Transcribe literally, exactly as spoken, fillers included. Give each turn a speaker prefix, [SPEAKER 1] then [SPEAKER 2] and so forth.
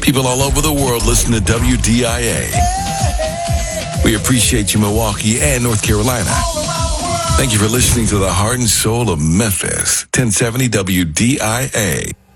[SPEAKER 1] People all over the world listen to W D I A. We appreciate you, Milwaukee and North Carolina. Thank you for listening to the heart and soul of Memphis. ten seventy W D I A.